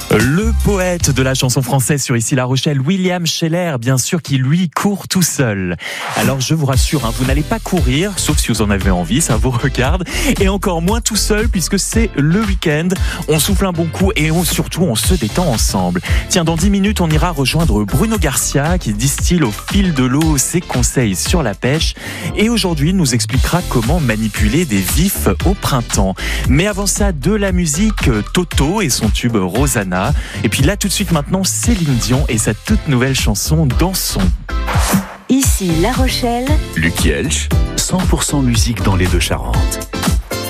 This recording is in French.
Le poète de la chanson française sur Ici La Rochelle, William Scheller, bien sûr, qui lui court tout seul. Alors je vous rassure, vous n'allez pas courir, sauf si vous en avez envie, ça vous regarde, et encore moins tout seul puisque c'est le week-end. On souffle un bon coup et surtout on se détend ensemble. Tiens, dans 10 minutes, on ira rejoindre Bruno Garcia qui distille au fil de l'eau ses conseils sur la pêche et aujourd'hui il nous expliquera comment manipuler des vifs au printemps. Mais avant ça, de la musique, Toto et son tube Rosanna. Et puis là, tout de suite maintenant, Céline Dion et sa toute nouvelle chanson Dansons. Ici La Rochelle. Luc Hielsch, 100% musique dans les Deux-Charentes.